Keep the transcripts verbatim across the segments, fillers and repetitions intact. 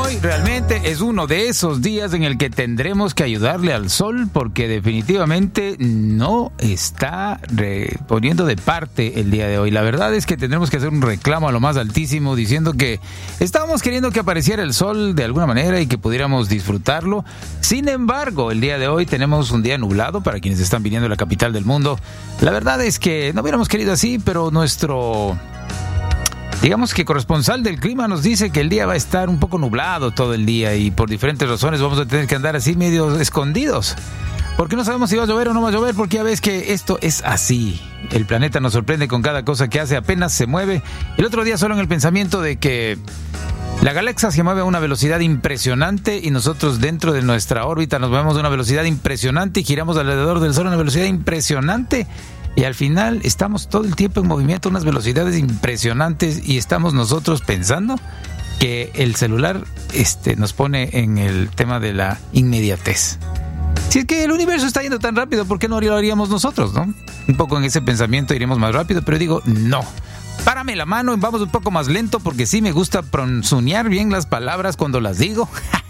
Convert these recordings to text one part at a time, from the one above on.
Hoy realmente es uno de esos días en el que tendremos que ayudarle al sol porque definitivamente no está re- poniendo de parte el día de hoy. La verdad es que tendremos que hacer un reclamo a lo más altísimo diciendo que estábamos queriendo que apareciera el sol de alguna manera y que pudiéramos disfrutarlo. Sin embargo, el día de hoy tenemos un día nublado para quienes están viniendo a la capital del mundo. La verdad es que no hubiéramos querido así, pero nuestro... digamos que corresponsal del clima nos dice que el día va a estar un poco nublado todo el día y por diferentes razones vamos a tener que andar así medio escondidos. Porque no sabemos si va a llover o no va a llover, porque ya ves que esto es así. El planeta nos sorprende con cada cosa que hace, apenas se mueve. El otro día solo en el pensamiento de que la galaxia se mueve a una velocidad impresionante y nosotros dentro de nuestra órbita nos movemos a una velocidad impresionante y giramos alrededor del Sol a una velocidad impresionante. Y al final estamos todo el tiempo en movimiento a unas velocidades impresionantes y estamos nosotros pensando que el celular este, nos pone en el tema de la inmediatez. Si es que el universo está yendo tan rápido, ¿por qué no lo haríamos nosotros, no? Un poco en ese pensamiento iríamos más rápido, pero digo, no. Párame la mano y vamos un poco más lento porque sí me gusta pronunciar bien las palabras cuando las digo.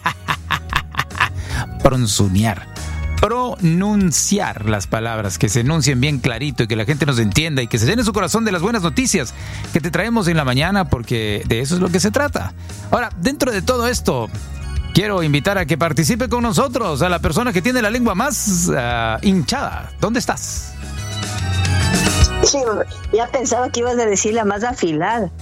Pronunciar. Pronunciar las palabras, que se enuncien bien clarito y que la gente nos entienda y que se llene su corazón de las buenas noticias que te traemos en la mañana, porque de eso es lo que se trata. Ahora, dentro de todo esto, quiero invitar a que participe con nosotros a la persona que tiene la lengua más uh, hinchada. ¿Dónde estás? Sí, ya pensaba que ibas a decir la más afilada.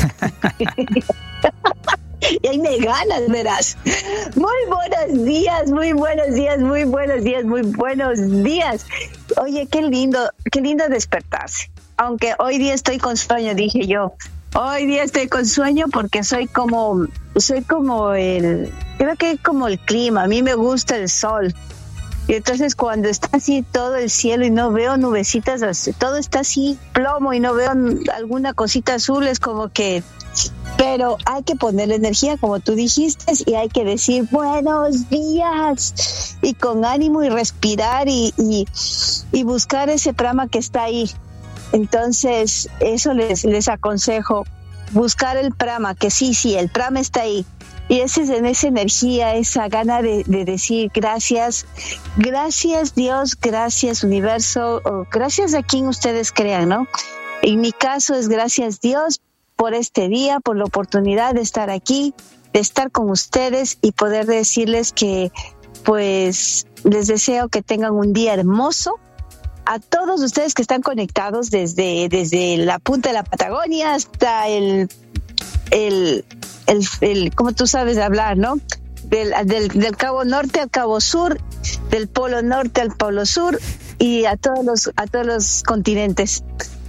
Y ahí me ganas, verás. Muy buenos días, muy buenos días, muy buenos días, muy buenos días. Oye, qué lindo, qué lindo despertarse. Aunque hoy día estoy con sueño, dije yo. Hoy día estoy con sueño porque soy como, soy como el, creo que como el clima. A mí me gusta el sol. Y entonces cuando está así todo el cielo y no veo nubecitas, todo está así plomo y no veo alguna cosita azul, es como que... Pero hay que ponerle energía, como tú dijiste, y hay que decir buenos días y con ánimo y respirar y, y, y buscar ese prama que está ahí. Entonces, eso les, les aconsejo, buscar el prama, que sí, sí, el prama está ahí. Y ese es en esa energía, esa gana de, de decir gracias, gracias Dios, gracias universo, o gracias a quien ustedes crean, ¿no? En mi caso es gracias Dios por este día, por la oportunidad de estar aquí, de estar con ustedes y poder decirles que pues les deseo que tengan un día hermoso. A todos ustedes que están conectados desde, desde la punta de la Patagonia hasta el, el, el, el como tú sabes hablar, ¿no? Del, del, del Cabo Norte al Cabo Sur, del Polo Norte al Polo Sur y a todos los, a todos los continentes.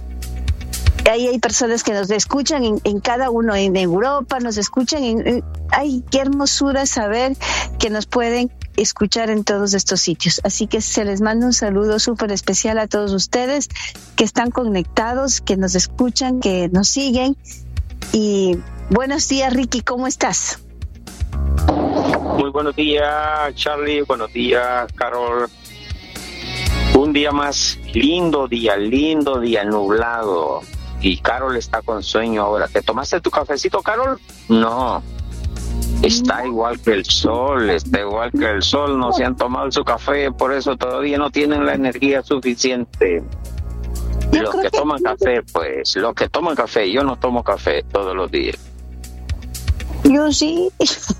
Ahí hay personas que nos escuchan en, en cada uno, en Europa, nos escuchan. En, en, ay, qué hermosura saber que nos pueden escuchar en todos estos sitios. Así que se les manda un saludo súper especial a todos ustedes que están conectados, que nos escuchan, que nos siguen. Y buenos días, Ricky, ¿cómo estás? Muy buenos días, Charlie. Buenos días, Carol. Un día más, lindo día, lindo día, nublado. Y Carol está con sueño ahora. ¿Te tomaste tu cafecito, Carol? No. Está igual que el sol, está igual que el sol. No se han tomado su café, por eso todavía no tienen la energía suficiente. Yo los que, que toman café, pues, los que toman café. Yo no tomo café todos los días. Yo sí.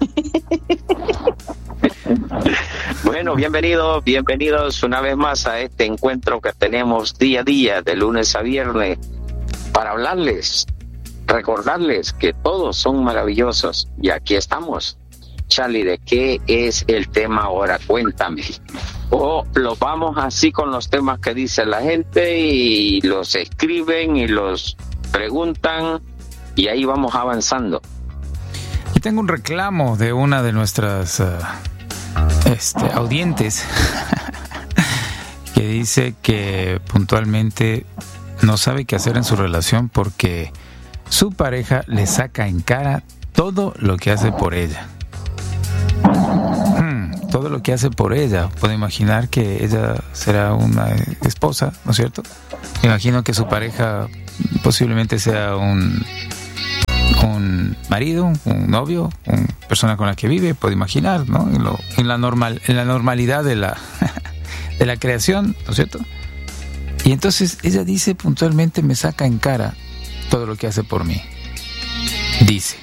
Bueno, bienvenidos, bienvenidos una vez más a este encuentro que tenemos día a día, de lunes a viernes, para hablarles, recordarles que todos son maravillosos. Y aquí estamos. Charlie, ¿de qué es el tema ahora? Cuéntame. O los vamos así con los temas que dice la gente y los escriben y los preguntan y ahí vamos avanzando. Y tengo un reclamo de una de nuestras uh, este, audientes que dice que puntualmente no sabe qué hacer en su relación porque su pareja le saca en cara todo lo que hace por ella. Hmm, todo lo que hace por ella. Puedo imaginar que ella será una esposa, ¿no es cierto? Imagino que su pareja posiblemente sea un, un marido, un novio, un persona con la que vive, puede imaginar, ¿no? En, lo, en, la, normal, en la normalidad de la, de la creación, ¿no es cierto? Y entonces ella dice puntualmente, me saca en cara todo lo que hace por mí. Dice.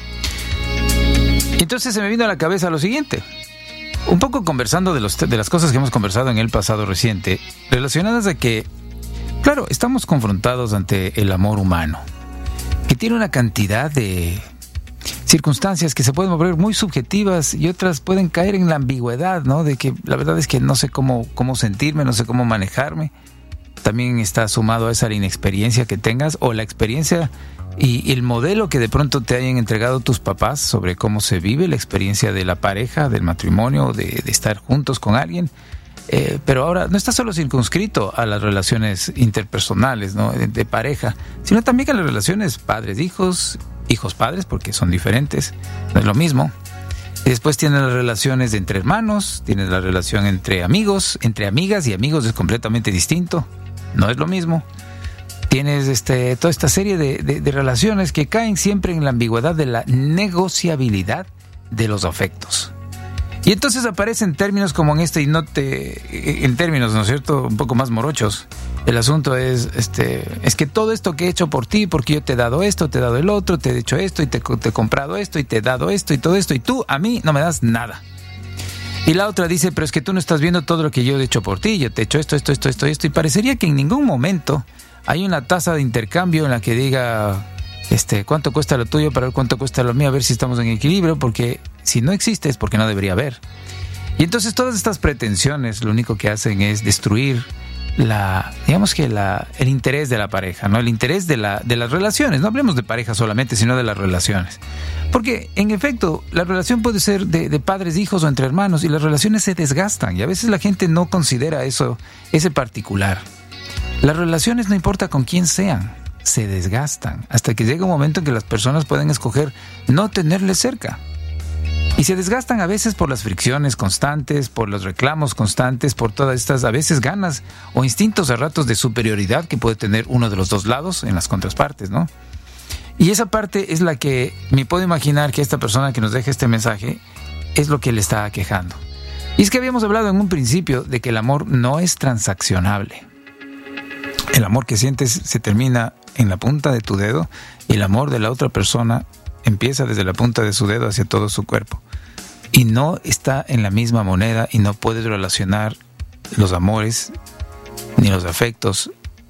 Entonces se me vino a la cabeza lo siguiente. Un poco conversando de, los, de las cosas que hemos conversado en el pasado reciente, relacionadas a que, claro, estamos confrontados ante el amor humano, que tiene una cantidad de circunstancias que se pueden volver muy subjetivas y otras pueden caer en la ambigüedad, ¿no? De que la verdad es que no sé cómo, cómo sentirme, no sé cómo manejarme. También está sumado a esa la inexperiencia que tengas o la experiencia y el modelo que de pronto te hayan entregado tus papás sobre cómo se vive la experiencia de la pareja, del matrimonio, de, de estar juntos con alguien. Eh, pero ahora no está solo circunscrito a las relaciones interpersonales, ¿no? de, de pareja, sino también a las relaciones padres-hijos, hijos-padres, porque son diferentes, no es lo mismo. Y después tienes las relaciones de entre hermanos, tienes la relación entre amigos, entre amigas y amigos es completamente distinto, no es lo mismo. Tienes este, toda esta serie de, de, de relaciones que caen siempre en la ambigüedad de la negociabilidad de los afectos. Y entonces aparecen términos como en este, y no te, en términos, ¿no es cierto?, un poco más morochos. El asunto es, este, es que todo esto que he hecho por ti, porque yo te he dado esto, te he dado el otro, te he hecho esto, y te, te he comprado esto, y te he dado esto, y todo esto, y tú a mí no me das nada. Y la otra dice, pero es que tú no estás viendo todo lo que yo he hecho por ti, yo te he hecho esto, esto, esto, esto, esto, y parecería que en ningún momento hay una tasa de intercambio en la que diga, este, cuánto cuesta lo tuyo para ver cuánto cuesta lo mío, a ver si estamos en equilibrio, porque si no existe es porque no debería haber. Y entonces todas estas pretensiones lo único que hacen es destruir la, digamos que la, el interés de la pareja, ¿no? El interés de la, de las relaciones. No hablemos de pareja solamente, sino de las relaciones. Porque, en efecto, la relación puede ser de, de padres, hijos o entre hermanos, y las relaciones se desgastan, y a veces la gente no considera eso, ese particular. Las relaciones, no importa con quién sean, se desgastan, hasta que llega un momento en que las personas pueden escoger no tenerles cerca. Y se desgastan a veces por las fricciones constantes, por los reclamos constantes, por todas estas a veces ganas o instintos a ratos de superioridad que puede tener uno de los dos lados en las contrapartes, ¿no? Y esa parte es la que me puedo imaginar que esta persona que nos deja este mensaje es lo que le está aquejando. Y es que habíamos hablado en un principio de que el amor no es transaccionable. El amor que sientes se termina en la punta de tu dedo y el amor de la otra persona empieza desde la punta de su dedo hacia todo su cuerpo. Y no está en la misma moneda y no puedes relacionar los amores ni los afectos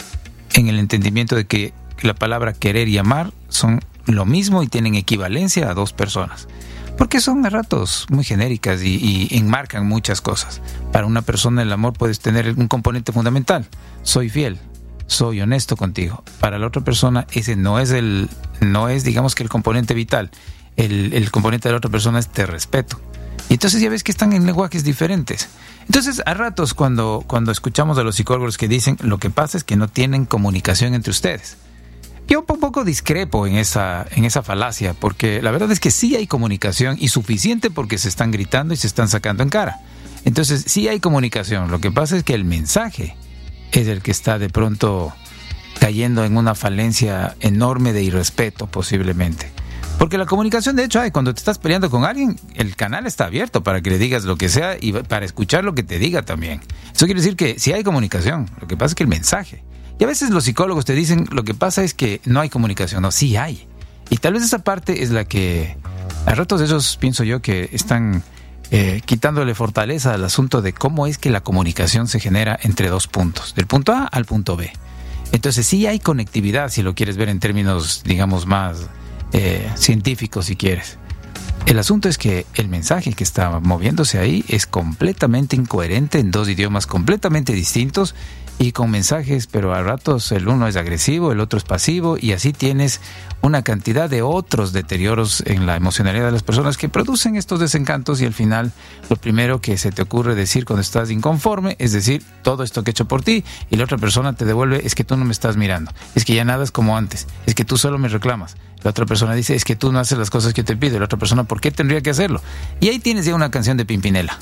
en el entendimiento de que la palabra querer y amar son lo mismo y tienen equivalencia a dos personas. Porque son a ratos muy genéricas y, y enmarcan muchas cosas. Para una persona el amor puede tener un componente fundamental. Soy fiel, soy honesto contigo. Para la otra persona ese no es el, no es digamos que el componente vital. El, el componente de la otra persona es te respeto. Y entonces ya ves que están en lenguajes diferentes. Entonces a ratos cuando, cuando escuchamos a los psicólogos que dicen lo que pasa es que no tienen comunicación entre ustedes. Yo un poco discrepo en esa, en esa falacia, porque la verdad es que sí hay comunicación y suficiente porque se están gritando y se están sacando en cara. Entonces sí hay comunicación, lo que pasa es que el mensaje es el que está de pronto cayendo en una falencia enorme de irrespeto posiblemente. Porque la comunicación de hecho hay, cuando te estás peleando con alguien, el canal está abierto para que le digas lo que sea y para escuchar lo que te diga también. Eso quiere decir que sí hay comunicación, lo que pasa es que el mensaje... Y a veces los psicólogos te dicen, lo que pasa es que no hay comunicación. No, sí hay. Y tal vez esa parte es la que, a ratos esos pienso yo que están eh, quitándole fortaleza al asunto de cómo es que la comunicación se genera entre dos puntos, del punto A al punto B. Entonces sí hay conectividad, si lo quieres ver en términos, digamos, más eh, científicos, si quieres. El asunto es que el mensaje que está moviéndose ahí es completamente incoherente en dos idiomas completamente distintos y con mensajes, pero a ratos el uno es agresivo, el otro es pasivo y así tienes una cantidad de otros deterioros en la emocionalidad de las personas que producen estos desencantos y al final lo primero que se te ocurre decir cuando estás inconforme es decir, todo esto que he hecho por ti y la otra persona te devuelve, es que tú no me estás mirando, es que ya nada es como antes, es que tú solo me reclamas. La otra persona dice, es que tú no haces las cosas que yo te pido. La otra persona, ¿por qué tendría que hacerlo? Y ahí tienes ya una canción de Pimpinela.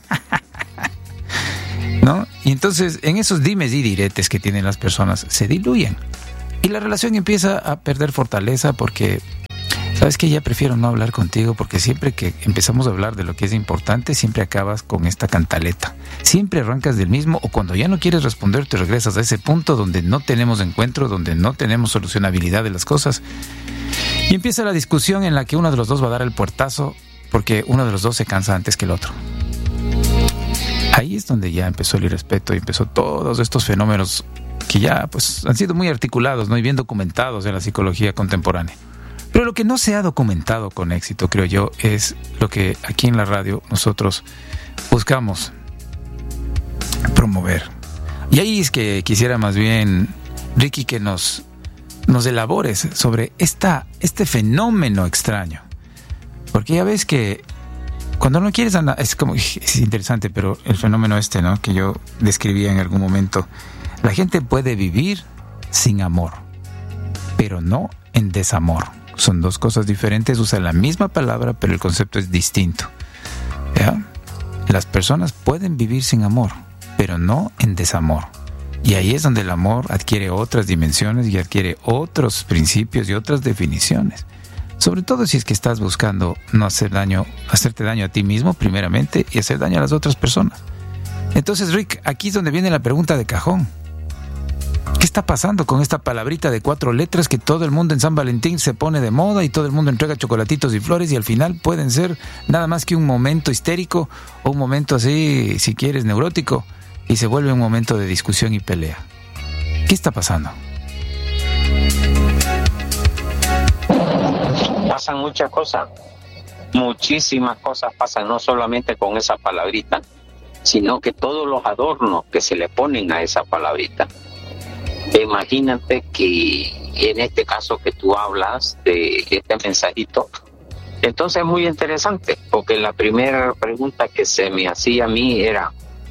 ¿No? Y entonces, en esos dimes y diretes que tienen las personas, se diluyen. Y la relación empieza a perder fortaleza porque, ¿sabes? ¿sabes qué? Ya prefiero no hablar contigo porque siempre que empezamos a hablar de lo que es importante, siempre acabas con esta cantaleta. Siempre arrancas del mismo, o cuando ya no quieres responder, te regresas a ese punto donde no tenemos encuentro, donde no tenemos solucionabilidad de las cosas. Y empieza la discusión en la que uno de los dos va a dar el puertazo porque uno de los dos se cansa antes que el otro. Ahí es donde ya empezó el irrespeto y empezó todos estos fenómenos que ya pues han sido muy articulados, ¿no? Y bien documentados en la psicología contemporánea. Pero lo que no se ha documentado con éxito, creo yo, es lo que aquí en la radio nosotros buscamos promover. Y ahí es que quisiera más bien, Ricky, que nos, nos elabores sobre esta, este fenómeno extraño. Porque ya ves que cuando no quieres andar, es como, es interesante, pero el fenómeno este, ¿no? Que yo describía en algún momento, la gente puede vivir sin amor, pero no en desamor. Son dos cosas diferentes, usan la misma palabra, pero el concepto es distinto. ¿Ya? Las personas pueden vivir sin amor, pero no en desamor. Y ahí es donde el amor adquiere otras dimensiones y adquiere otros principios y otras definiciones. Sobre todo si es que estás buscando no hacer daño, hacerte daño a ti mismo primeramente y hacer daño a las otras personas. Entonces, Rick, aquí es donde viene la pregunta de cajón. ¿Qué está pasando con esta palabrita de cuatro letras que todo el mundo en San Valentín se pone de moda y todo el mundo entrega chocolatitos y flores y al final pueden ser nada más que un momento histérico o un momento así, si quieres, neurótico, y se vuelve un momento de discusión y pelea? ¿Qué está pasando? Pasan muchas cosas, muchísimas cosas pasan, no solamente con esa palabrita, sino que todos los adornos que se le ponen a esa palabrita. Imagínate que en este caso que tú hablas de este mensajito, entonces es muy interesante, porque la primera pregunta que se me hacía a mí era,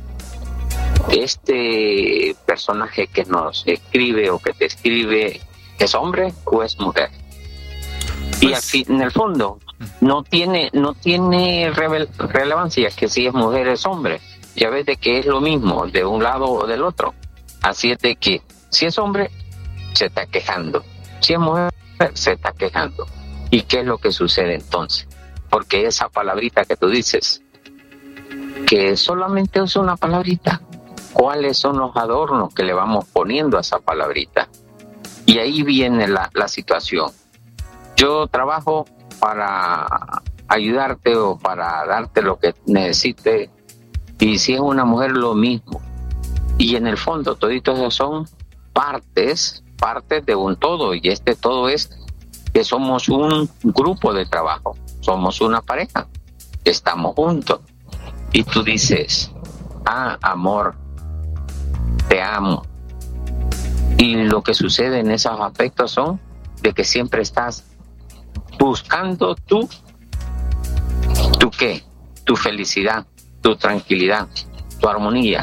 ¿este personaje que nos escribe o que te escribe es hombre o es mujer? Y al fin, en el fondo no tiene no tiene revel, relevancia que si es mujer es hombre. Ya ves de que es lo mismo de un lado o del otro. Así es de que si es hombre se está quejando, si es mujer se está quejando. ¿Y qué es lo que sucede entonces? Porque esa palabrita que tú dices, que solamente es una palabrita, ¿cuáles son los adornos que le vamos poniendo a esa palabrita? Y ahí viene la, la situación. Yo trabajo para ayudarte o para darte lo que necesites, y si es una mujer lo mismo. Y en el fondo toditos esos son partes, partes de un todo, y este todo es que somos un grupo de trabajo, somos una pareja, estamos juntos. Y tú dices, ah, amor, te amo. Y lo que sucede en esos aspectos son de que siempre estás buscando tú, ¿tú qué? Tu felicidad, tu tranquilidad, tu armonía.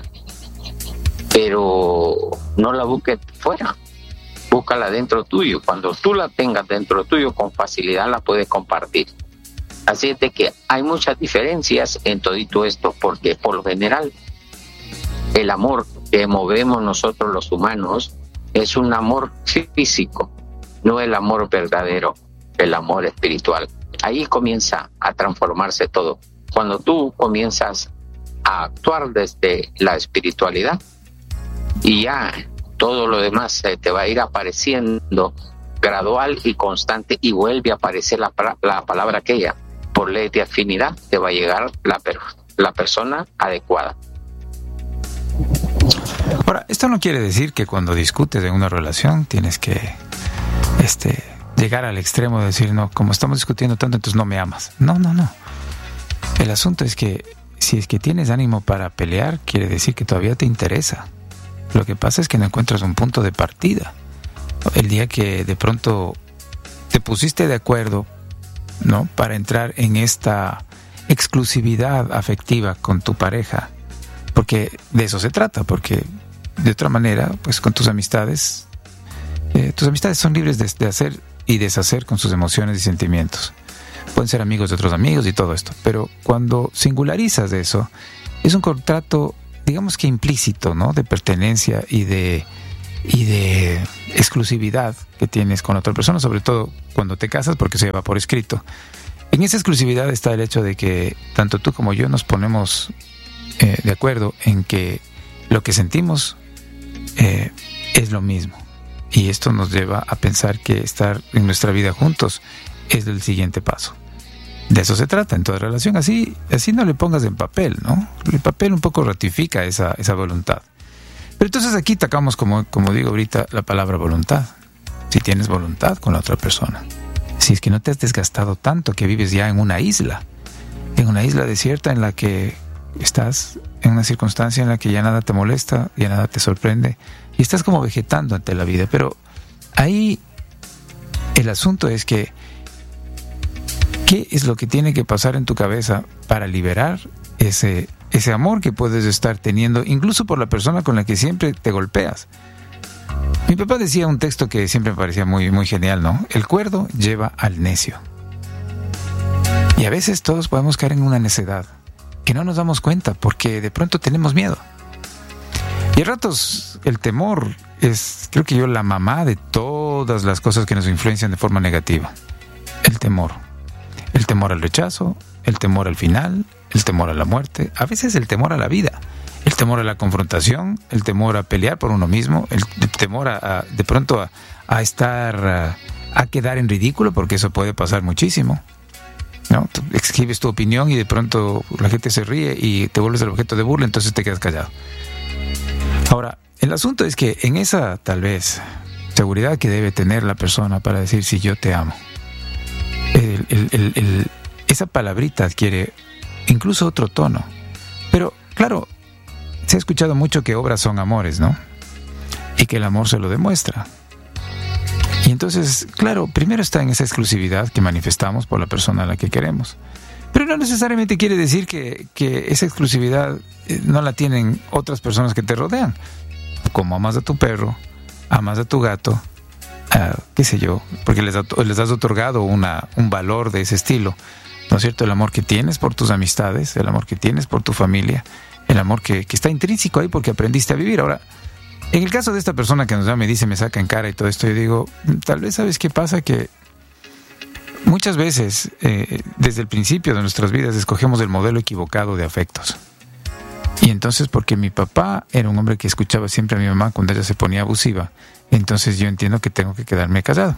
Pero no la busques fuera, búscala dentro tuyo. Cuando tú la tengas dentro tuyo, con facilidad la puedes compartir. Así es de que hay muchas diferencias en todito esto, porque por lo general el amor que movemos nosotros los humanos es un amor físico, no el amor verdadero, el amor espiritual. Ahí comienza a transformarse todo. Cuando tú comienzas a actuar desde la espiritualidad, y ya todo lo demás eh, te va a ir apareciendo gradual y constante, y vuelve a aparecer la, la palabra aquella. Por ley de afinidad te va a llegar la, per, la persona adecuada. Ahora, esto no quiere decir que cuando discutes en una relación tienes que este, llegar al extremo de decir, no, como estamos discutiendo tanto, entonces no me amas. No, no, no. El asunto es que si es que tienes ánimo para pelear, quiere decir que todavía te interesa. Lo que pasa es que no encuentras un punto de partida. El día que de pronto te pusiste de acuerdo, ¿no?, para entrar en esta exclusividad afectiva con tu pareja, porque de eso se trata, porque de otra manera, pues con tus amistades, eh, tus amistades son libres de, de hacer y deshacer con sus emociones y sentimientos. Pueden ser amigos de otros amigos y todo esto, pero cuando singularizas eso, es un contrato, digamos que implícito, ¿no?, de pertenencia y de y de exclusividad que tienes con otra persona, sobre todo cuando te casas, porque se lleva por escrito. En esa exclusividad está el hecho de que tanto tú como yo nos ponemos eh, de acuerdo en que lo que sentimos eh, es lo mismo. Y esto nos lleva a pensar que estar en nuestra vida juntos es el siguiente paso. De eso se trata en toda relación. Así, así no le pongas en papel, ¿no? El papel un poco ratifica esa, esa voluntad. Pero entonces aquí tocamos, como, como digo ahorita, la palabra voluntad. Si tienes voluntad con la otra persona. Si es que no te has desgastado tanto que vives ya en una isla. En una isla desierta en la que estás en una circunstancia en la que ya nada te molesta, ya nada te sorprende. Y estás como vegetando ante la vida. Pero ahí el asunto es que ¿qué es lo que tiene que pasar en tu cabeza para liberar ese, ese amor que puedes estar teniendo, incluso por la persona con la que siempre te golpeas? Mi papá decía un texto que siempre me parecía muy, muy genial, ¿no? El cuerdo lleva al necio. Y a veces todos podemos caer en una necedad que no nos damos cuenta porque de pronto tenemos miedo. Y a ratos el temor es, creo que yo, la mamá de todas las cosas que nos influencian de forma negativa. El temor. El temor al rechazo, el temor al final, el temor a la muerte, a veces el temor a la vida, el temor a la confrontación, el temor a pelear por uno mismo, el temor a, a de pronto a, a estar, a, a quedar en ridículo, porque eso puede pasar muchísimo, ¿no? Tú escribes tu opinión y de pronto la gente se ríe y te vuelves el objeto de burla, entonces te quedas callado. Ahora, el asunto es que en esa, tal vez, seguridad que debe tener la persona para decir si yo te amo, El, el, el, el, esa palabrita adquiere incluso otro tono. Pero, claro, se ha escuchado mucho que obras son amores, ¿no? Y que el amor se lo demuestra. Y entonces, claro, primero está en esa exclusividad que manifestamos por la persona a la que queremos. Pero no necesariamente quiere decir que, que esa exclusividad no la tienen otras personas que te rodean. Como amas a tu perro, amas a tu gato, Uh, qué sé yo, porque les, les has otorgado una, un valor de ese estilo, ¿no es cierto? El amor que tienes por tus amistades, el amor que tienes por tu familia, el amor que, que está intrínseco ahí porque aprendiste a vivir. Ahora, en el caso de esta persona que nos llama y dice, me saca en cara y todo esto, yo digo, tal vez sabes qué pasa, que muchas veces, eh, desde el principio de nuestras vidas, escogemos el modelo equivocado de afectos. Y entonces, porque mi papá era un hombre que escuchaba siempre a mi mamá cuando ella se ponía abusiva, entonces yo entiendo que tengo que quedarme callado.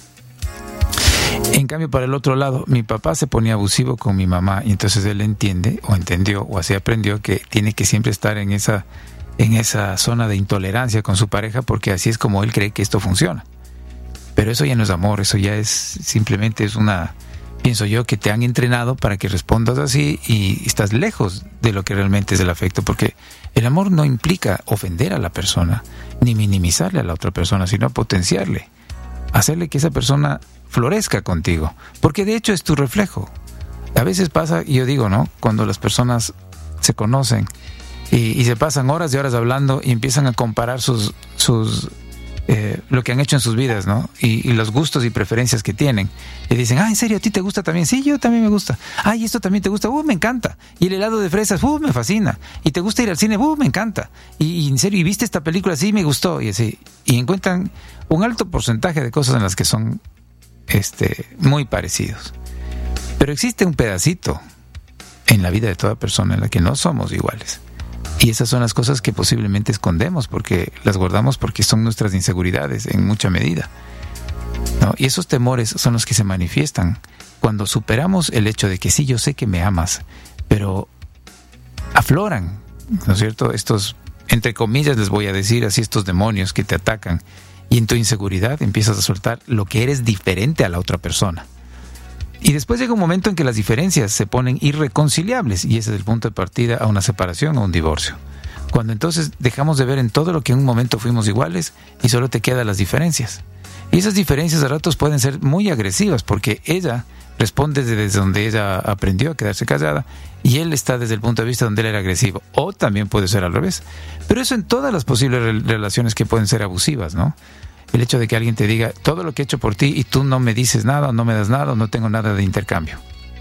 En cambio, para el otro lado, mi papá se ponía abusivo con mi mamá y entonces él entiende, o entendió, o así aprendió, que tiene que siempre estar en esa, en esa zona de intolerancia con su pareja, porque así es como él cree que esto funciona. Pero eso ya no es amor, eso ya es simplemente es una... Pienso yo que te han entrenado para que respondas así y estás lejos de lo que realmente es el afecto, porque el amor no implica ofender a la persona, ni minimizarle a la otra persona, sino potenciarle, hacerle que esa persona florezca contigo, porque de hecho es tu reflejo. A veces pasa, y yo digo, ¿no? Cuando las personas se conocen y, y se pasan horas y horas hablando y empiezan a comparar sus... sus Eh, lo que han hecho en sus vidas, ¿no? Y, y los gustos y preferencias que tienen. Y dicen, ah, ¿en serio a ti te gusta también? Sí, yo también me gusta. Ay, esto también te gusta. Uh, me encanta. Y el helado de fresas, uh, me fascina. Y te gusta ir al cine, uh, me encanta. Y, y en serio, ¿y viste esta película? Sí, me gustó. Y así. Y encuentran un alto porcentaje de cosas en las que son este, muy parecidos. Pero existe un pedacito en la vida de toda persona en la que no somos iguales. Y esas son las cosas que posiblemente escondemos porque las guardamos porque son nuestras inseguridades en mucha medida, ¿no? Y esos temores son los que se manifiestan cuando superamos el hecho de que sí, yo sé que me amas, pero afloran, ¿no es cierto? Estos, entre comillas les voy a decir así, estos demonios que te atacan, y en tu inseguridad empiezas a soltar lo que eres diferente a la otra persona. Y después llega un momento en que las diferencias se ponen irreconciliables y ese es el punto de partida a una separación o un divorcio. Cuando entonces dejamos de ver en todo lo que en un momento fuimos iguales y solo te quedan las diferencias. Y esas diferencias a ratos pueden ser muy agresivas porque ella responde desde donde ella aprendió a quedarse callada y él está desde el punto de vista donde él era agresivo. O también puede ser al revés. Pero eso en todas las posibles relaciones que pueden ser abusivas, ¿no? El hecho de que alguien te diga todo lo que he hecho por ti y tú no me dices nada, o no me das nada, o no tengo nada de intercambio.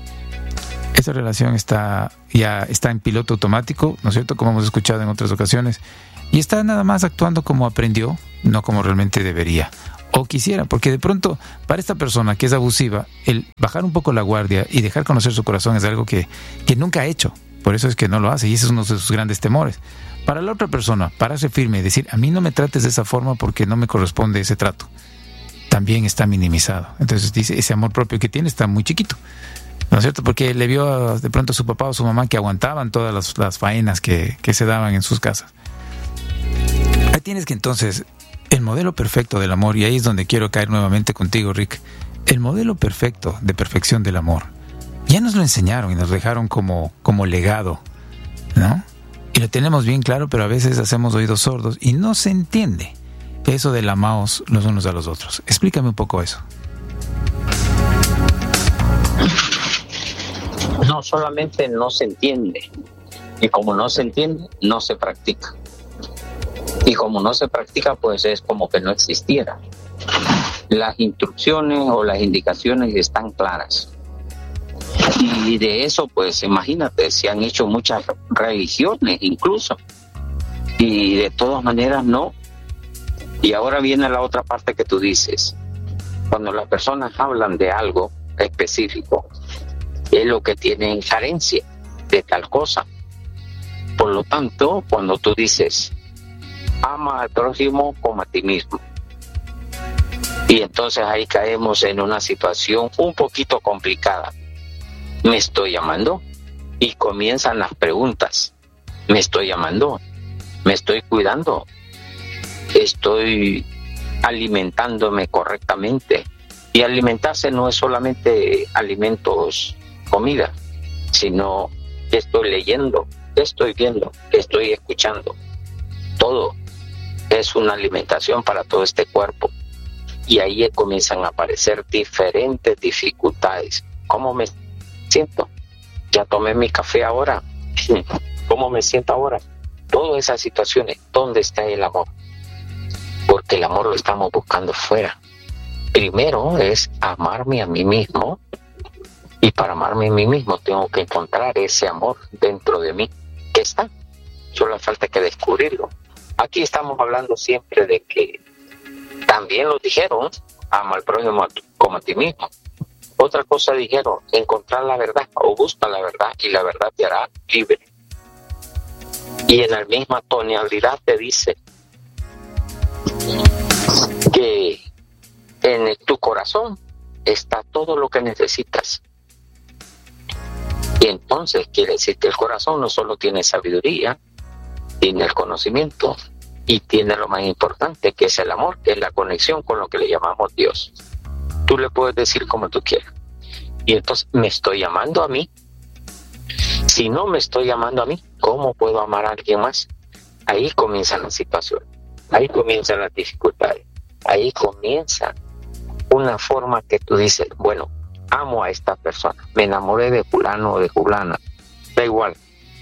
Esa relación está ya está en piloto automático, ¿no es cierto? Como hemos escuchado en otras ocasiones, y está nada más actuando como aprendió, no como realmente debería o quisiera, porque de pronto para esta persona que es abusiva, el bajar un poco la guardia y dejar conocer su corazón es algo que, que nunca ha hecho, por eso es que no lo hace, y ese es uno de sus grandes temores. Para la otra persona, pararse firme y decir, a mí no me trates de esa forma porque no me corresponde ese trato, también está minimizado. Entonces dice, ese amor propio que tiene está muy chiquito, ¿no es cierto? Porque le vio a, de pronto a su papá o su mamá que aguantaban todas las, las faenas que, que se daban en sus casas. Ahí tienes que entonces, el modelo perfecto del amor, y ahí es donde quiero caer nuevamente contigo, Rick, el modelo perfecto de perfección del amor, ya nos lo enseñaron y nos dejaron como, como legado, ¿no? Y lo tenemos bien claro, pero a veces hacemos oídos sordos y no se entiende eso del amaos los unos a los otros. Explícame un poco eso. No solamente no se entiende, y como no se entiende, no se practica. Y como no se practica, pues es como que no existiera. Las instrucciones o las indicaciones están claras. Y de eso, pues imagínate, se han hecho muchas religiones incluso. Y de todas maneras no. Y ahora viene la otra parte que tú dices. Cuando las personas hablan de algo específico, es lo que tienen carencia de tal cosa. Por lo tanto, cuando tú dices, ama al prójimo como a ti mismo, y entonces ahí caemos en una situación un poquito complicada. ¿Me estoy amando? Y comienzan las preguntas. ¿Me estoy amando? ¿Me estoy cuidando? ¿Estoy alimentándome correctamente? Y alimentarse no es solamente alimentos, comida, sino que estoy leyendo, que estoy viendo, que estoy escuchando. Todo es una alimentación para todo este cuerpo. Y ahí comienzan a aparecer diferentes dificultades. ¿Cómo me siento? Ya tomé mi café ahora. ¿Cómo me siento ahora? Todas esas situaciones, ¿dónde está el amor? Porque el amor lo estamos buscando fuera. Primero es amarme a mí mismo, y para amarme a mí mismo tengo que encontrar ese amor dentro de mí, que está, solo falta que descubrirlo. Aquí estamos hablando siempre de que también lo dijeron, ama al prójimo como a ti mismo. Otra cosa dijeron, encontrar la verdad o busca la verdad y la verdad te hará libre. Y en la misma tonalidad te dice que en tu corazón está todo lo que necesitas. Y entonces quiere decir que el corazón no solo tiene sabiduría, tiene el conocimiento y tiene lo más importante, que es el amor, que es la conexión con lo que le llamamos Dios. Tú le puedes decir como tú quieras. Y entonces, ¿me estoy amando a mí? Si no me estoy amando a mí, ¿cómo puedo amar a alguien más? Ahí comienzan las situaciones, ahí comienzan las dificultades, ahí comienza una forma que tú dices, bueno, amo a esta persona, me enamoré de fulano o de fulana, da igual.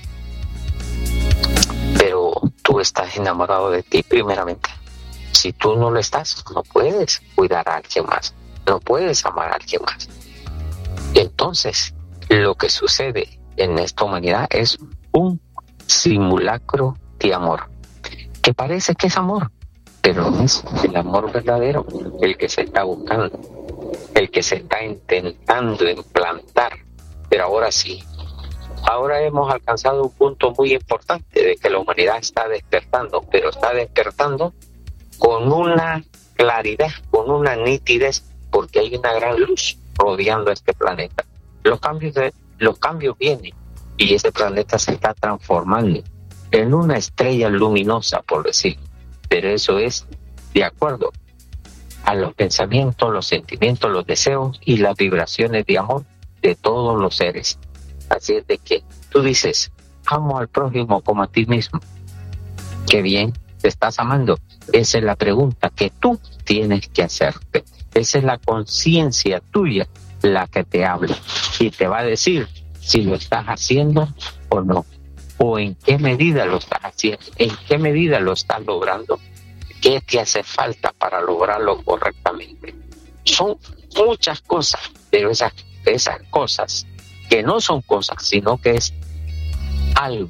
Pero tú estás enamorado de ti primeramente. Si tú no lo estás, no puedes cuidar a alguien más, no puedes amar a alguien más. Entonces, lo que sucede en esta humanidad es un simulacro de amor, que parece que es amor, pero no es el amor verdadero, el que se está buscando, el que se está intentando implantar. Pero ahora sí, ahora hemos alcanzado un punto muy importante de que la humanidad está despertando, pero está despertando con una claridad, con una nitidez, porque hay una gran luz rodeando este planeta. Los cambios, de, los cambios vienen y este planeta se está transformando en una estrella luminosa, por decir, pero eso es de acuerdo a los pensamientos, los sentimientos, los deseos y las vibraciones de amor de todos los seres. Así es de que tú dices, amo al prójimo como a ti mismo. Qué bien, te estás amando. Esa es la pregunta que tú tienes que hacerte. Esa es la conciencia tuya la que te habla y te va a decir si lo estás haciendo o no, o en qué medida lo estás haciendo, en qué medida lo estás logrando, qué te hace falta para lograrlo correctamente. Son muchas cosas, pero esas, esas cosas que no son cosas, sino que es algo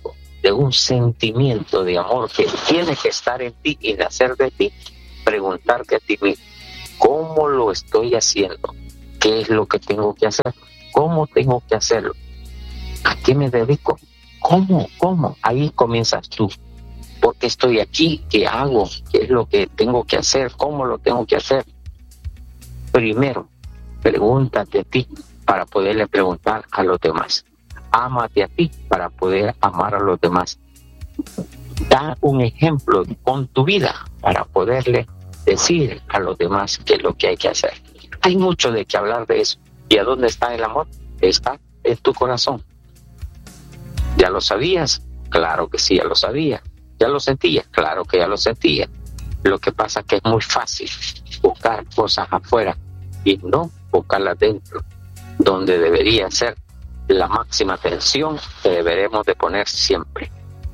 de un sentimiento de amor que tiene que estar en ti y nacer de ti, preguntarte a ti mismo, ¿cómo lo estoy haciendo? ¿Qué es lo que tengo que hacer? ¿Cómo tengo que hacerlo? ¿A qué me dedico? ¿Cómo? ¿Cómo? Ahí comienzas tú. ¿Por qué estoy aquí? ¿Qué hago? ¿Qué es lo que tengo que hacer? ¿Cómo lo tengo que hacer? Primero, pregúntate a ti para poderle preguntar a los demás. Ámate a ti para poder amar a los demás. Da un ejemplo con tu vida para poderle decir a los demás qué es lo que hay que hacer. Hay mucho de qué hablar de eso. ¿Y a dónde está el amor? Está en tu corazón. ¿Ya lo sabías? Claro que sí, ya lo sabía. ¿Ya lo sentías? Claro que ya lo sentía. Lo que pasa es que es muy fácil buscar cosas afuera y no buscarlas dentro, donde debería ser la máxima atención que deberemos de poner siempre.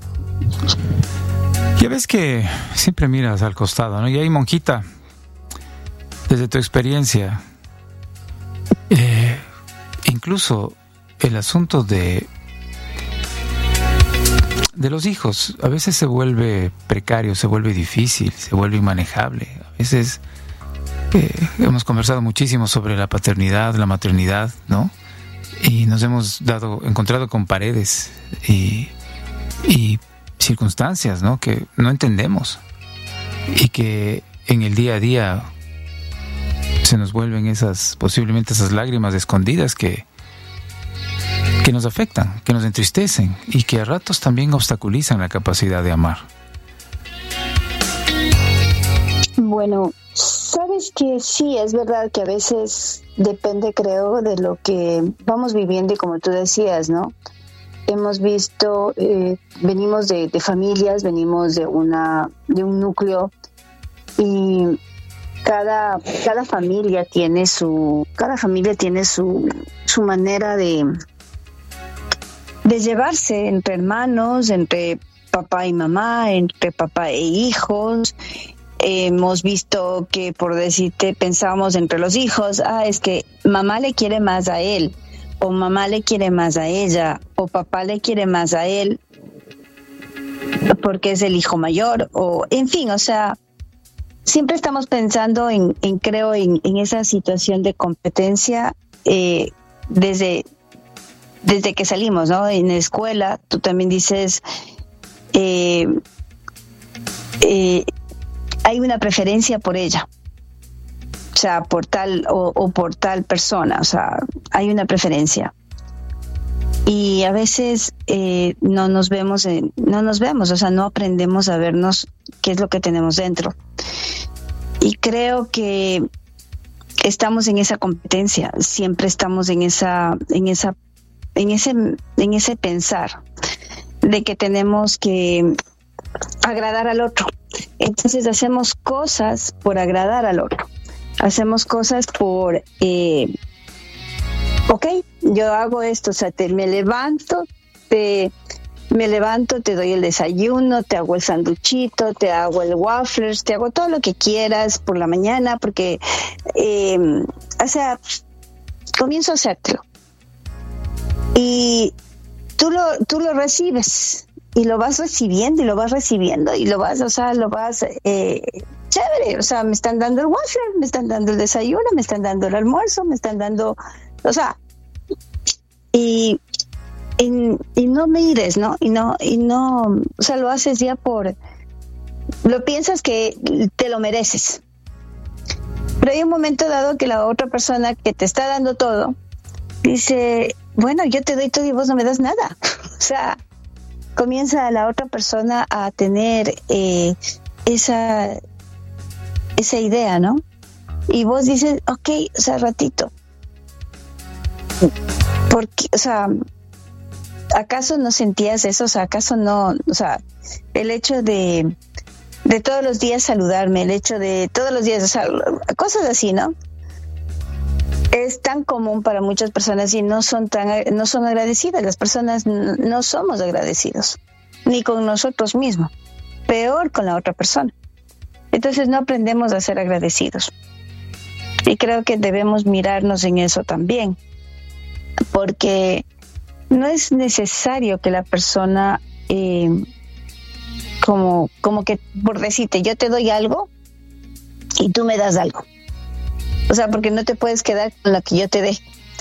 Ya ves que siempre miras al costado, ¿no? Y ahí, monjita, desde tu experiencia, eh, incluso el asunto de de los hijos a veces se vuelve precario, se vuelve difícil, se vuelve inmanejable. A veces eh, hemos conversado muchísimo sobre la paternidad, la maternidad, ¿no? Y nos hemos dado, encontrado con paredes y, y circunstancias, ¿no? Que no entendemos y que en el día a día se nos vuelven esas, posiblemente esas lágrimas escondidas que que nos afectan, que nos entristecen y que a ratos también obstaculizan la capacidad de amar. Bueno, sabes que sí, es verdad que a veces depende, creo, de lo que vamos viviendo y como tú decías, ¿no? Hemos visto, eh, venimos de, de familias, venimos de una de un núcleo y cada cada familia tiene su cada familia tiene su su manera de de llevarse entre hermanos, entre papá y mamá, entre papá e hijos. Eh, hemos visto que, por decirte, pensábamos entre los hijos, ah, es que mamá le quiere más a él, o mamá le quiere más a ella, o papá le quiere más a él porque es el hijo mayor, o en fin, o sea, siempre estamos pensando en, en creo, en, en esa situación de competencia eh, desde... desde que salimos, ¿no? En la escuela, tú también dices, eh, eh, hay una preferencia por ella, o sea, por tal o, o por tal persona, o sea, hay una preferencia. Y a veces eh, no nos vemos, en, no nos vemos, o sea, no aprendemos a vernos qué es lo que tenemos dentro. Y creo que estamos en esa competencia, siempre estamos en esa, en esa en ese en ese pensar de que tenemos que agradar al otro. Entonces hacemos cosas por agradar al otro. Hacemos cosas por eh, ok, yo hago esto, o sea, te, me levanto, te me levanto, te doy el desayuno, te hago el sanduchito, te hago el waffles, te hago todo lo que quieras por la mañana, porque eh, o sea, comienzo a hacértelo. Y tú lo, tú lo recibes y lo vas recibiendo y lo vas recibiendo y lo vas, o sea, lo vas eh, chévere, o sea, me están dando el waffle, me están dando el desayuno, me están dando el almuerzo, me están dando, o sea, y, y, y no mires, ¿no? Y no, y no, o sea, lo haces ya por, lo piensas que te lo mereces. Pero hay un momento dado que la otra persona que te está dando todo dice, bueno, yo te doy todo y vos no me das nada. O sea, comienza la otra persona a tener eh, esa esa idea, ¿no? Y vos dices, ok, o sea, ratito. Porque, o sea, ¿acaso no sentías eso? O sea, ¿acaso no? O sea, el hecho de, de todos los días saludarme, el hecho de todos los días, o sea, cosas así, ¿no? Es tan común para muchas personas y no son tan no son agradecidas. Las personas n- no somos agradecidos, ni con nosotros mismos, peor con la otra persona. Entonces no aprendemos a ser agradecidos. Y creo que debemos mirarnos en eso también, porque no es necesario que la persona eh, como, como que, por decirte, yo te doy algo y tú me das algo. O sea, porque no te puedes quedar con lo que yo te dé.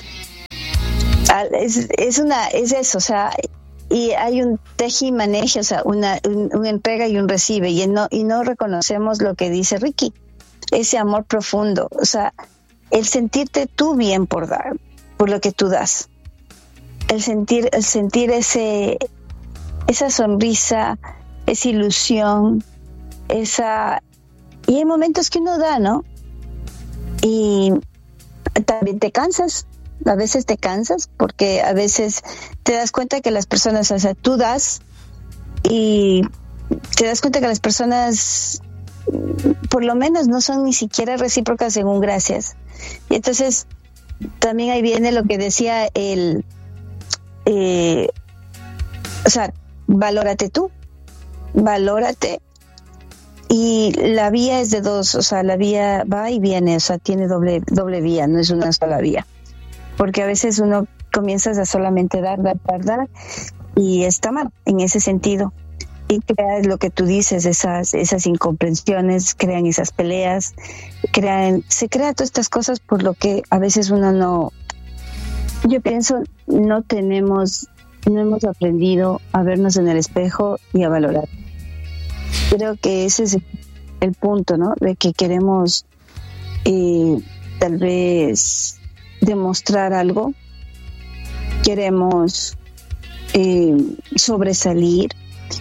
Es, es una, es eso, o sea, y hay un teje y maneje, o sea, una, un, un entrega y un recibe, y no, y no reconocemos lo que dice Ricky, ese amor profundo, o sea, el sentirte tú bien por dar, por lo que tú das, el sentir, el sentir ese, esa sonrisa, esa ilusión, esa, y hay momentos que uno da, ¿no? Y también te cansas. A veces te cansas porque a veces te das cuenta que las personas, o sea, tú das y te das cuenta que las personas por lo menos no son ni siquiera recíprocas en un gracias. Y entonces también ahí viene lo que decía el, eh, o sea, valórate tú, valórate. Y la vía es de dos, o sea, la vía va y viene, o sea, tiene doble, doble vía, no es una sola vía. Porque a veces uno comienza a solamente dar, dar, dar, dar, y está mal en ese sentido. Y crea lo que tú dices, esas, esas incomprensiones, crean esas peleas, crean, se crean todas estas cosas por lo que a veces uno no, yo pienso, no tenemos, no hemos aprendido a vernos en el espejo y a valorar. Creo que ese es el punto, ¿no? De que queremos eh, tal vez demostrar algo, queremos eh, sobresalir,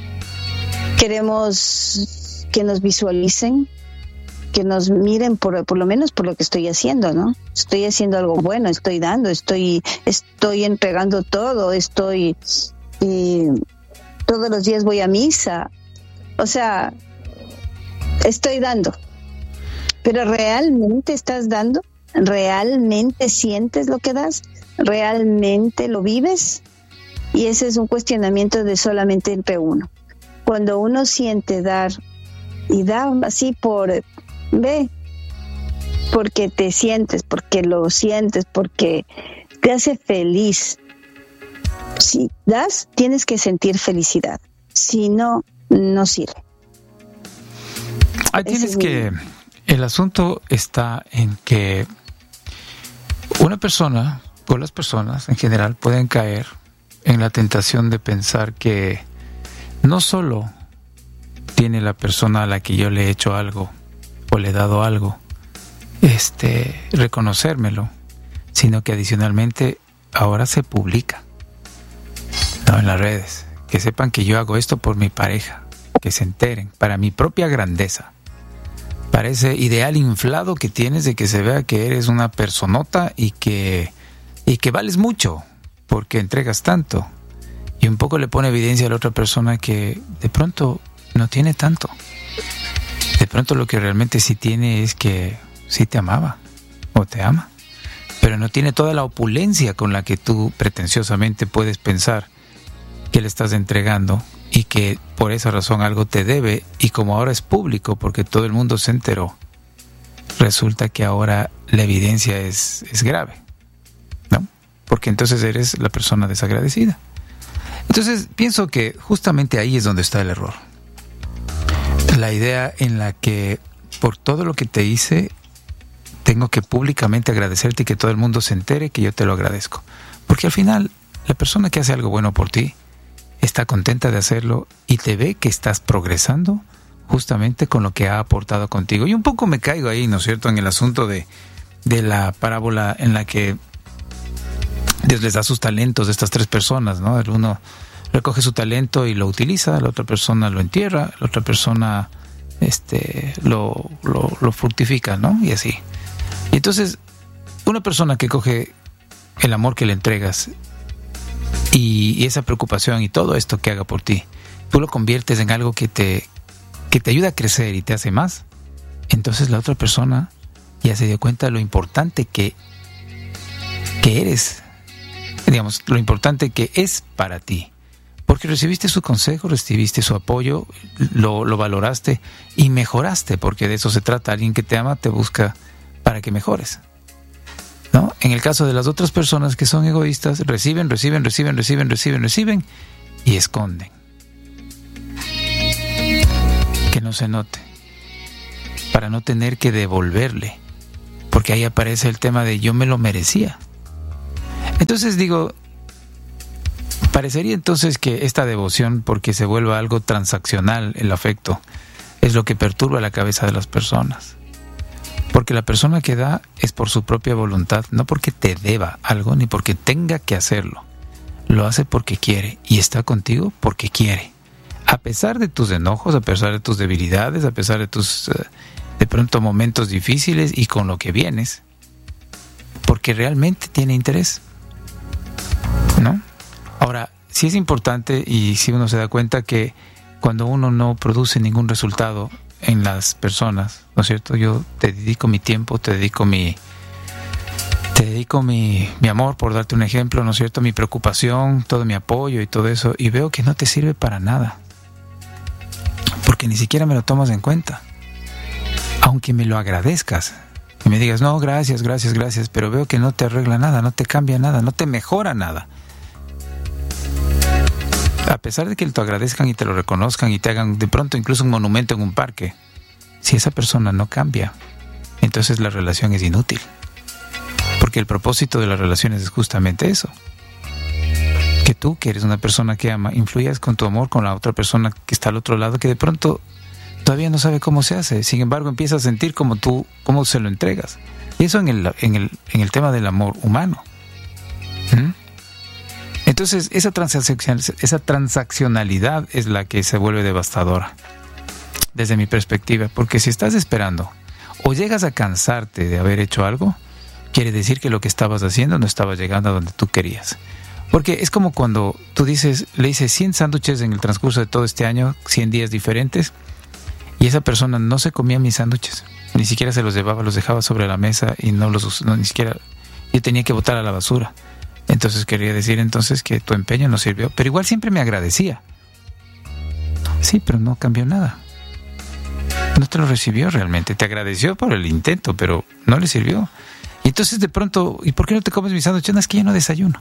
queremos que nos visualicen, que nos miren por, por lo menos por lo que estoy haciendo, ¿no? Estoy haciendo algo bueno, estoy dando, estoy, estoy entregando todo, estoy eh, todos los días voy a misa, o sea, estoy dando, pero ¿realmente estás dando? ¿Realmente sientes lo que das? ¿Realmente lo vives? Y ese es un cuestionamiento de solamente entre uno. Cuando uno siente dar y da así por, ve, porque te sientes, porque lo sientes, porque te hace feliz. Si das, tienes que sentir felicidad. Si no, no sirve. Ahí tienes es que... Mi... El asunto está en que una persona, o las personas en general, pueden caer en la tentación de pensar que no solo tiene la persona a la que yo le he hecho algo o le he dado algo, este, reconocérmelo, sino que adicionalmente ahora se publica, ¿no? En las redes, que sepan que yo hago esto por mi pareja, que se enteren, para mi propia grandeza. Parece ideal inflado que tienes de que se vea que eres una personota y que, y que vales mucho porque entregas tanto. Y un poco le pone evidencia a la otra persona que de pronto no tiene tanto. De pronto lo que realmente sí tiene es que sí te amaba o te ama, pero no tiene toda la opulencia con la que tú pretenciosamente puedes pensar que le estás entregando. Y que por esa razón algo te debe, y como ahora es público porque todo el mundo se enteró, resulta que ahora la evidencia es, es grave, ¿no? Porque entonces eres la persona desagradecida. Entonces pienso que justamente ahí es donde está el error. La idea en la que por todo lo que te hice tengo que públicamente agradecerte y que todo el mundo se entere que yo te lo agradezco. Porque al final la persona que hace algo bueno por ti está contenta de hacerlo y te ve que estás progresando justamente con lo que ha aportado contigo. Y un poco me caigo ahí, ¿no es cierto?, en el asunto de, de la parábola en la que Dios les da sus talentos a estas tres personas, ¿no? El uno recoge su talento y lo utiliza, la otra persona lo entierra, la otra persona este, lo, lo, lo fructifica, ¿no? Y así. Y entonces, una persona que coge el amor que le entregas Y, y esa preocupación y todo esto que haga por ti, tú lo conviertes en algo que te, que te ayuda a crecer y te hace más, entonces la otra persona ya se dio cuenta de lo importante que, que eres, digamos, lo importante que es para ti, porque recibiste su consejo, recibiste su apoyo, lo, lo valoraste y mejoraste, porque de eso se trata. Alguien que te ama te busca para que mejores, ¿no? En el caso de las otras personas que son egoístas, reciben, reciben, reciben, reciben, reciben, reciben y esconden. no se note, para no tener que devolverle, porque ahí aparece el tema de yo me lo merecía. Entonces digo, parecería entonces que esta devoción, porque se vuelva algo transaccional el afecto, es lo que perturba la cabeza de las personas. Porque la persona que da es por su propia voluntad, no porque te deba algo ni porque tenga que hacerlo. Lo hace porque quiere y está contigo porque quiere. A pesar de tus enojos, a pesar de tus debilidades, a pesar de tus, uh, de pronto, momentos difíciles y con lo que vienes, porque realmente tiene interés, ¿no? Ahora, sí es importante y si uno se da cuenta que cuando uno no produce ningún resultado en las personas, ¿no es cierto? Yo te dedico mi tiempo, te dedico mi... Te dedico mi, mi amor, por darte un ejemplo, ¿no es cierto? Mi preocupación, todo mi apoyo y todo eso, y veo que no te sirve para nada. Porque ni siquiera me lo tomas en cuenta. Aunque me lo agradezcas y me digas, no, gracias, gracias, gracias, pero veo que no te arregla nada, no te cambia nada, no te mejora nada. A pesar de que te agradezcan y te lo reconozcan y te hagan de pronto incluso un monumento en un parque, si esa persona no cambia, entonces la relación es inútil. Porque el propósito de las relaciones es justamente eso. Que tú, que eres una persona que ama, influyas con tu amor con la otra persona que está al otro lado, que de pronto todavía no sabe cómo se hace. Sin embargo, empieza a sentir como tú, cómo se lo entregas. Y eso en el, en el, en el tema del amor humano. ¿Mm? Entonces, esa transacción, esa transaccionalidad es la que se vuelve devastadora, desde mi perspectiva. Porque si estás esperando o llegas a cansarte de haber hecho algo, quiere decir que lo que estabas haciendo no estaba llegando a donde tú querías. Porque es como cuando tú dices, le hice cien sándwiches en el transcurso de todo este año, cien días diferentes, y esa persona no se comía mis sándwiches, ni siquiera se los llevaba, los dejaba sobre la mesa y no los, no, ni siquiera, yo tenía que botar a la basura. Entonces quería decir entonces que tu empeño no sirvió, pero igual siempre me agradecía. Sí, pero no cambió nada. No te lo recibió realmente, te agradeció por el intento, pero no le sirvió. Y entonces de pronto, ¿y por qué no te comes mis sándwiches? No, es que yo no desayuno.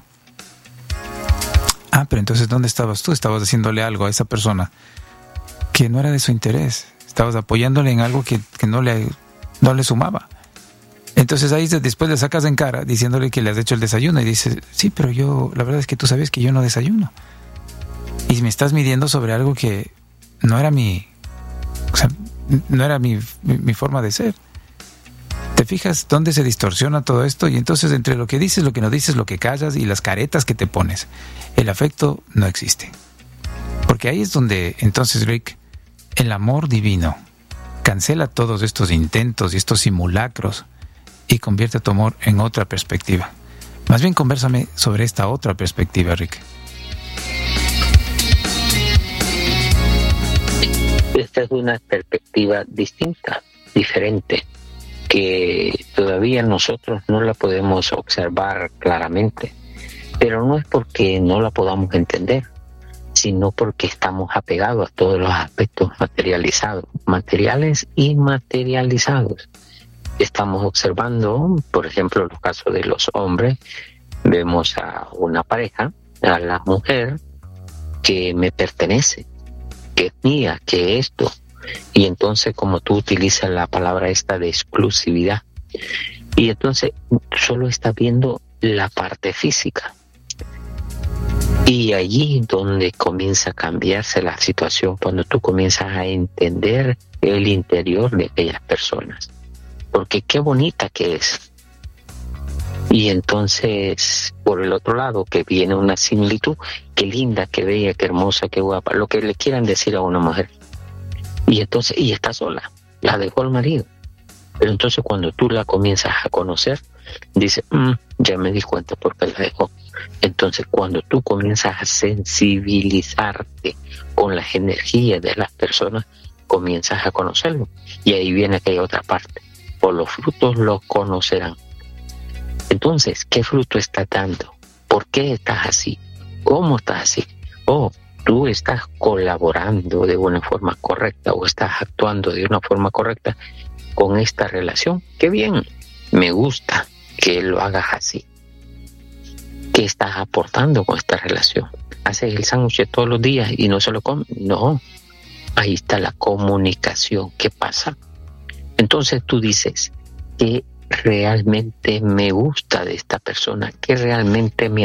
Ah, pero entonces ¿dónde estabas tú? Estabas haciéndole algo a esa persona que no era de su interés. Estabas apoyándole en algo que, que no le, no le sumaba. Entonces ahí después le sacas en cara diciéndole que le has hecho el desayuno y dices, sí, pero yo, la verdad es que tú sabes que yo no desayuno. Y me estás midiendo sobre algo que no era mi, o sea, no era mi, mi, mi forma de ser. ¿Te fijas dónde se distorsiona todo esto? Y entonces entre lo que dices, lo que no dices, lo que callas y las caretas que te pones, el afecto no existe. Porque ahí es donde entonces, Rick, el amor divino cancela todos estos intentos y estos simulacros y convierte tu amor en otra perspectiva. Más bien convérsame sobre esta otra perspectiva, Rick. Esta es una perspectiva distinta, diferente, que todavía nosotros no la podemos observar claramente, pero no es porque no la podamos entender, sino porque estamos apegados a todos los aspectos materializados, materiales y materializados. Estamos observando, por ejemplo, en los casos de los hombres, vemos a una pareja, a la mujer, que me pertenece, que es mía, que es esto. Y entonces, como tú utilizas la palabra esta de exclusividad, y entonces solo estás viendo la parte física. Y allí donde comienza a cambiarse la situación, cuando tú comienzas a entender el interior de aquellas personas. Porque qué bonita que es. Y entonces, por el otro lado, que viene una similitud, qué linda, qué bella, qué hermosa, qué guapa, lo que le quieran decir a una mujer. Y entonces, y está sola, la dejó el marido. Pero entonces cuando tú la comienzas a conocer, dices, mm, ya me di cuenta por qué la dejó. Entonces cuando tú comienzas a sensibilizarte con las energías de las personas, comienzas a conocerlo. Y ahí viene aquella otra parte. Por los frutos los conocerán. Entonces, ¿qué fruto estás dando? ¿Por qué estás así? ¿Cómo estás así? Oh, tú estás colaborando de una forma correcta o estás actuando de una forma correcta con esta relación. ¡Qué bien! Me gusta que lo hagas así. ¿Qué estás aportando con esta relación? ¿Haces el sándwich todos los días y no se lo comes? No. ahí está la comunicación. ¿Qué pasa? Entonces tú dices, ¿qué realmente me gusta de esta persona? ¿Qué realmente me